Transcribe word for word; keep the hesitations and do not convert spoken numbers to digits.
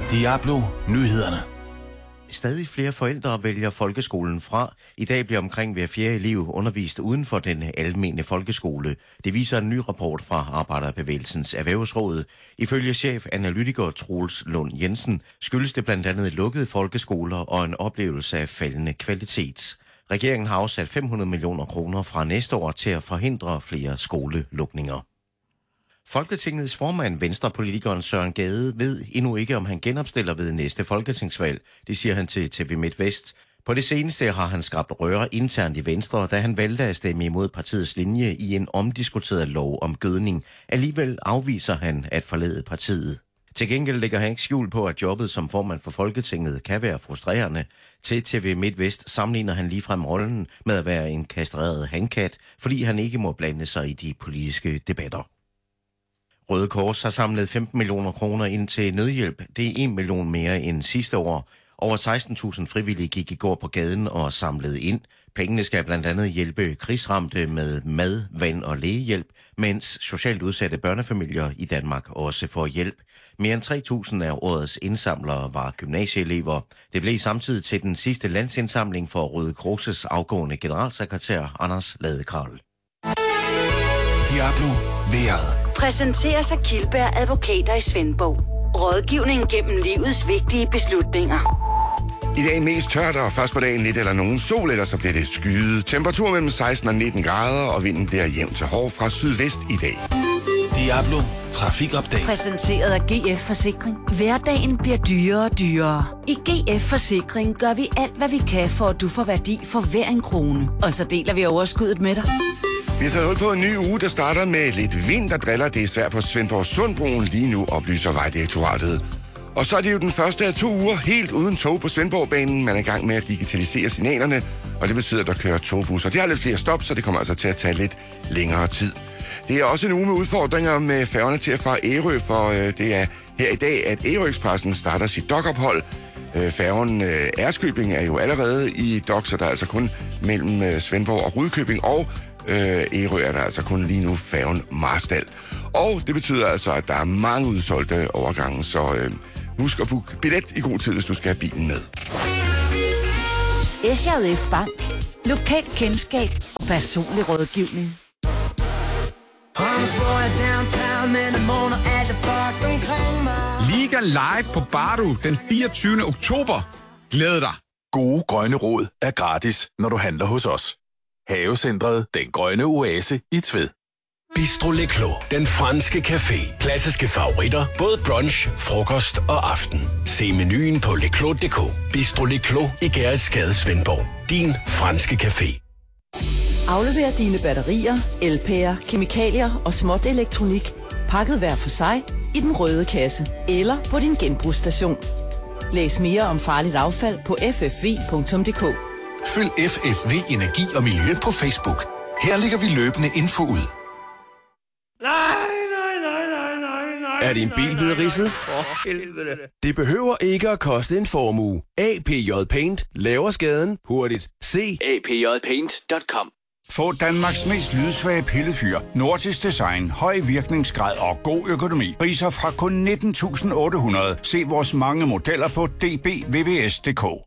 Diablo Nyhederne. Stadig flere forældre vælger folkeskolen fra. I dag bliver omkring hver fjerde elev undervist uden for den almene folkeskole. Det viser en ny rapport fra Arbejderbevægelsens Erhvervsråd. Ifølge chefanalytiker Troels Lund Jensen skyldes det blandt andet lukkede folkeskoler og en oplevelse af faldende kvalitet. Regeringen har afsat fem hundrede millioner kroner fra næste år til at forhindre flere skolelukninger. Folketingets formand, venstrepolitikeren Søren Gade, ved endnu ikke, om han genopstiller ved næste folketingsvalg. Det siger han til T V MidtVest. På det seneste har han skabt røre internt i Venstre, da han valgte at stemme imod partiets linje i en omdiskuteret lov om gødning. Alligevel afviser han at forlade partiet. Til gengæld lægger han ikke skjul på, at jobbet som formand for Folketinget kan være frustrerende. Til T V MidtVest sammenligner han ligefrem rollen med at være en kastreret hankat, fordi han ikke må blande sig i de politiske debatter. Røde Kors har samlet femten millioner kroner ind til nødhjælp. Det er en million mere end sidste år. Over seksten tusind frivillige gik i går på gaden og samlede ind. Pengene skal blandt andet hjælpe krigsramte med mad, vand og lægehjælp, mens socialt udsatte børnefamilier i Danmark også får hjælp. Mere end tre tusind af årets indsamlere var gymnasieelever. Det blev samtidig til den sidste landsindsamling for Røde Kors' afgående generalsekretær Anders Ladekarl. Diablo Vejret. Præsenteres af Kildberg Advokater i Svendborg. Rådgivning gennem livets vigtige beslutninger. I dag mest tørt, og først på dagen lidt eller nogen sol, eller så bliver det skyet. Temperatur mellem seksten og nitten grader, og vinden bliver jævn til hård fra sydvest i dag. Diablo Trafikupdate. Præsenteret af G F Forsikring. Hverdagen bliver dyrere og dyrere. I G F Forsikring gør vi alt, hvad vi kan, for at du får værdi for hver en krone. Og så deler vi overskuddet med dig. Vi har taget hul på en ny uge, der starter med lidt vind, der driller. Det er svært på Svendborg Sundbroen lige nu, oplyser Vejdirektoratet. Og så er det jo den første af to uger helt uden tog på Svendborgbanen. Man er i gang med at digitalisere signalerne, og det betyder, at der kører togbusser. De har lidt flere stop, så det kommer altså til at tage lidt længere tid. Det er også en uge med udfordringer med færgerne til og fra Ærø, for øh, det er her i dag, at Ærø Expressen starter sit dokophold. Øh, færgen øh, Ærskøbing er jo allerede i dok, så der er altså kun mellem øh, Svendborg og Rudkøbing, og Øh, Ærø er der altså kun lige nu færgen Marstal. Og det betyder altså, at der er mange udsolgte overgange, så øh, husk at booke billet i god tid, hvis du skal have bilen med. S J F Bank. Lokalt kendskab. Personlig rådgivning. Liga live på Baru den fireogtyvende oktober. Glæd dig. Gode grønne råd er gratis, når du handler hos os. Havecentret Den Grønne Oase i Tved. Bistro Le Clos, den franske café. Klassiske favoritter, både brunch, frokost og aften. Se menuen på leclos punktum d k. Bistro Le Clos i Gerritsgade, Svendborg. Din franske café. Aflever dine batterier, L P'er, kemikalier og småt elektronik pakket hver for sig i den røde kasse eller på din genbrugsstation. Læs mere om farligt affald på f f v punktum d k. Følg F F V Energi og Miljø på Facebook. Her lægger vi løbende info ud. Nej, nej, nej, nej, nej, nej. Er din bil blevet ridset? For helvede. Det behøver ikke at koste en formue. A P J Paint laver skaden hurtigt. Se a p j paint punktum com. Få Danmarks mest lydsvage pillefyr, Nordisk Design, høj virkningsgrad og god økonomi. Priser fra kun nitten tusind otte hundrede. Se vores mange modeller på d b v v s punktum d k.